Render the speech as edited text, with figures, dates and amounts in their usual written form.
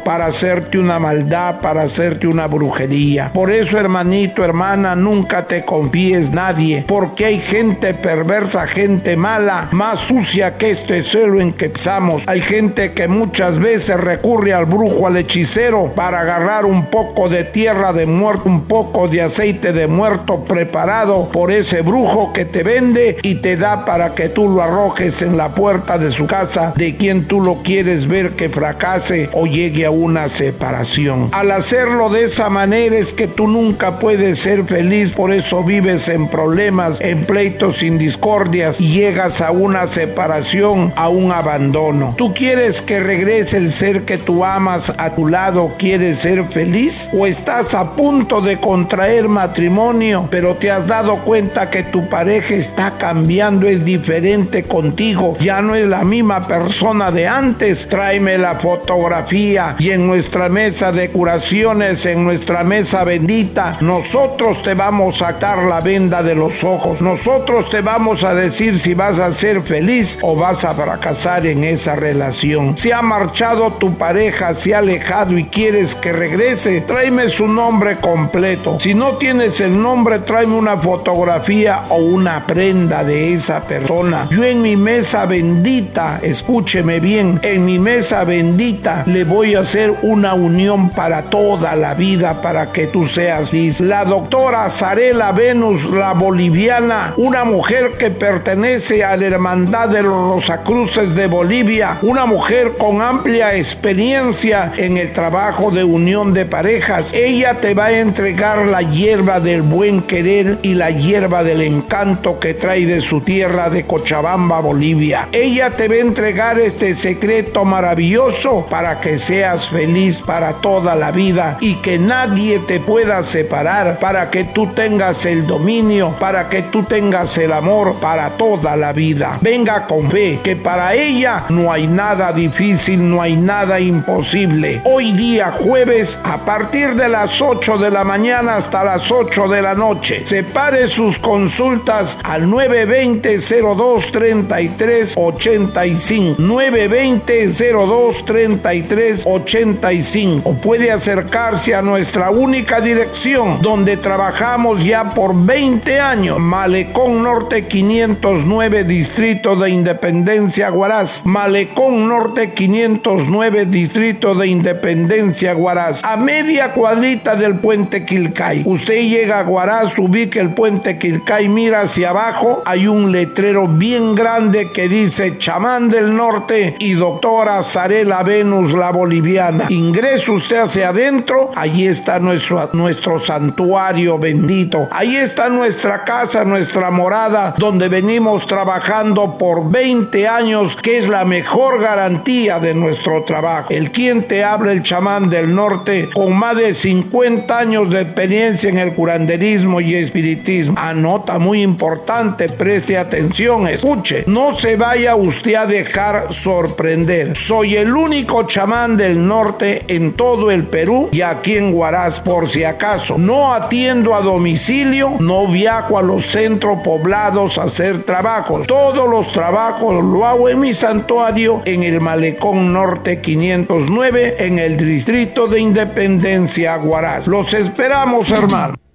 para hacerte una maldad, para hacerte una brujería. Por eso, hermanito, hermana, nunca te confíes nadie, porque hay gente perversa, gente mala, más sucia que este cielo en que pisamos. Hay gente que muchas veces recurre al brujo, al hechicero, para agarrar un poco de tierra de muerto, un poco de aceite de muerto preparado por ese brujo que te vende y te da para que tú lo arrojes en la puerta de su casa, de quien tú lo quieres ver que fracase o llegue a una separación. Al hacerlo de esa manera es que tú nunca puedes ser feliz, por eso vives en problemas, en pleitos, sin discordias, y llegas a una separación, a un abandono. ¿Tú quieres que regrese el ser que tú amas a tu lado? ¿Quieres ser feliz? ¿O estás a punto de contraer matrimonio, pero te has dado cuenta que tu pareja está cambiando, es diferente contigo, ya no es la misma persona de antes? Tráeme la fotografía y en nuestra mesa de curaciones, en nuestra mesa bendita, nosotros te vamos a quitar la venda de los ojos. Nosotros te vamos a decir si vas a ser feliz o vas a fracasar en esa relación. Si ha marchado tu pareja, se ha alejado y quieres que regrese, tráeme su nombre completo. Si no tienes el nombre, tráeme una fotografía o una prenda de esa persona. Yo en mi mesa bendita, escúcheme bien, en mi mesa bendita le voy a hacer una unión para toda la vida, para que tú seas feliz. La doctora Zarela Venus, la boliviana, una mujer que pertenece a la Hermandad de los Rosacruces de Bolivia, una mujer con amplia experiencia en el trabajo de unión de parejas. Ella te va a entregar la hierba del buen querer y la hierba del encanto que trae de su tierra de Cochabamba, Bolivia. Ella te va a entregar este secreto maravilloso para que seas feliz para toda la vida y que nadie te pueda separar, para que tú tengas el dominio, para que tú tengas el amor para toda la vida. Venga con fe, que para ella no hay nada difícil, no hay nada imposible. Hoy día jueves, a partir de las 8 de la mañana hasta las 8 de la noche, separe sus consultas al 920-02-33-85, 920-02-33-85, o puede acercarse a nuestra única dirección donde trabajamos ya por 20 años, Malecón Norte 509, Distrito de Independencia, Huaraz. Malecón Norte 509, Distrito de Independencia, Huaraz, a media cuadrita del puente Quilcay. Usted llega a Huaraz, ubica el puente Quilcay, mira hacia abajo, hay un letrero bien grande que dice Chamán del Norte y doctora Zarela Venus, la boliviana. Ingresa usted hacia adentro, allí está nuestro santuario bendito, ahí está nuestra casa, nuestra morada, donde venimos trabajando por 20 años, que es la mejor garantía de nuestro trabajo. El quien te habla, el chamán del norte, con más de 50 años de experiencia en el curanderismo y espiritismo. Anota, muy importante, preste atención, escuche, no se vaya usted a dejar sorprender. Soy el único chamán del norte en todo el Perú y aquí en Huaraz, por si acaso. No atiendo a domicilio, no viajo a los centros poblados a hacer trabajos. Todos los trabajos lo hago en mi santuario en el Malecón Norte 509, en el Distrito de Independencia, Huaraz. Los esperamos, hermano.